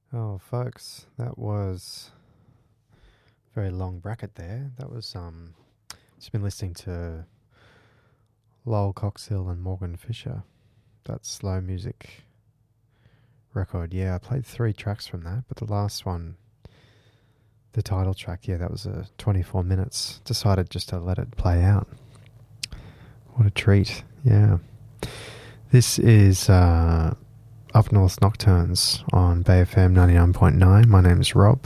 Oh, folks, that was a very long bracket there. That was just been listening to Lowell Coxhill and Morgan Fisher. That slow music record. Yeah, I played 3 tracks from that, but the last one, the title track, yeah, that was 24 minutes. Decided just to let it play out. What a treat. Yeah. This is Up North Nocturnes on Bay FM 99.9. My name's Rob.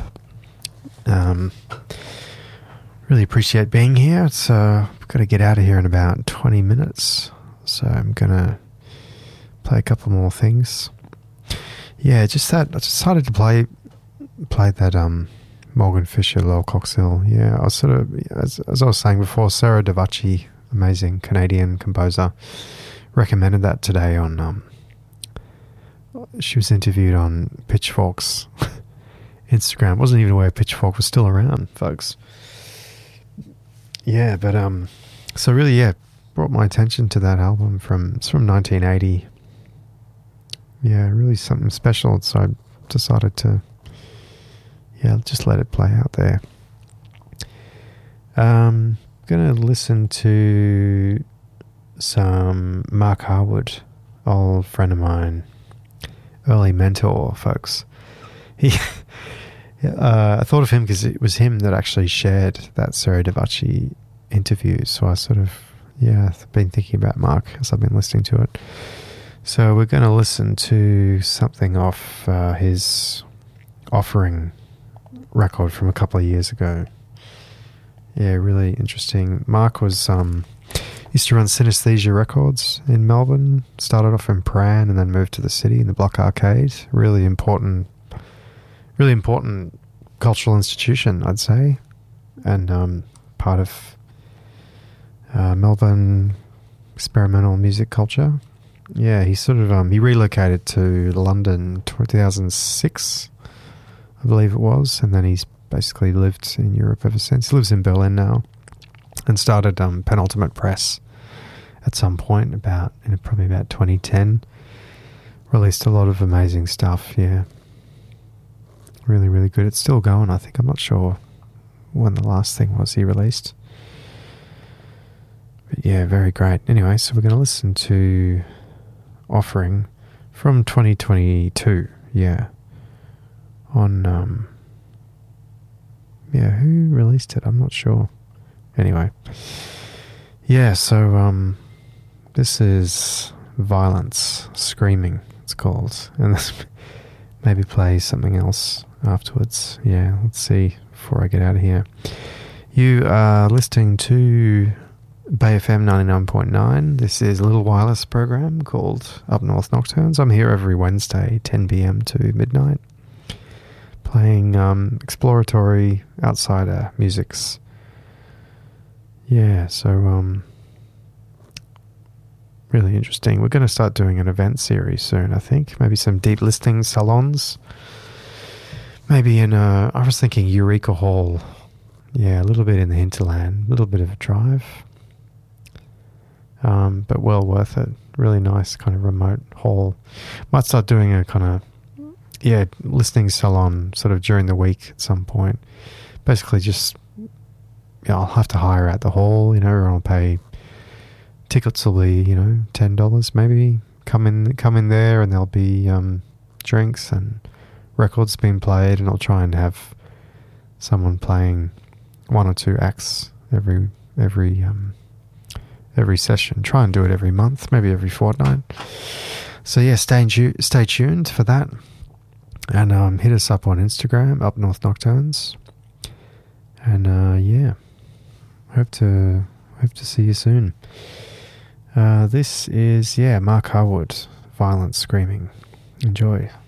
Really appreciate being here. It's I've got to get out of here in about 20 minutes, so I'm gonna play a couple more things. Yeah, just that I decided to play that Morgan Fisher, Lowell Coxhill. Yeah, I was sort of, as I was saying before, Sarah Davachi, amazing Canadian composer, recommended that today on she was interviewed on Pitchfork's Instagram. Wasn't even aware Pitchfork was still around, folks. Yeah, but so really, yeah, brought my attention to that album it's from 1980. Yeah, really something special. So I decided to, just let it play out there. Gonna listen to some Mark Harwood, old friend of mine, early mentor, folks. I thought of him because it was him that actually shared that Sarah Davachi interview. So I sort of, I've been thinking about Mark as I've been listening to it. So we're going to listen to something off his Offering record from a couple of years ago. Yeah, really interesting. Mark was used to run Synesthesia Records in Melbourne. Started off in Prahran and then moved to the city in the Block Arcade. Really important cultural institution, I'd say, and part of Melbourne experimental music culture. Yeah, he sort of he relocated to London 2006, I believe it was, and then he's basically lived in Europe ever since. He lives in Berlin now, and started Penultimate Press at some point probably about 2010. Released a lot of amazing stuff. Yeah, really, really good. It's still going, I think. I'm not sure when the last thing was he released, but yeah, very great. Anyway, so we're going to listen to Offering from 2022. Yeah, on who released it? I'm not sure. Anyway, yeah, so this is Violence Screaming, it's called, and this maybe play something else afterwards. Yeah, let's see before I get out of here. You are listening to Bay FM 99.9. This is a little wireless program called Up North Nocturnes. I'm here every Wednesday, 10 p.m. to midnight, playing exploratory outsider musics. Yeah, so really interesting. We're going to start doing an event series soon, I think. Maybe some deep listening salons. Maybe I was thinking Eureka Hall. Yeah, a little bit in the hinterland, a little bit of a drive. But well worth it. Really nice kind of remote hall. Might start doing a kind of, listening salon sort of during the week at some point. Basically just, I'll have to hire out the hall, everyone will pay. Tickets will be, $10 maybe. Come in there and there'll be drinks and records being played, and I'll try and have someone playing 1 or 2 acts every session. Try and do it every month, maybe every fortnight. So yeah, stay tuned for that, and hit us up on Instagram, Up North Nocturnes, and hope to see you soon. This is Mark Harwood, Violence Screaming. Enjoy.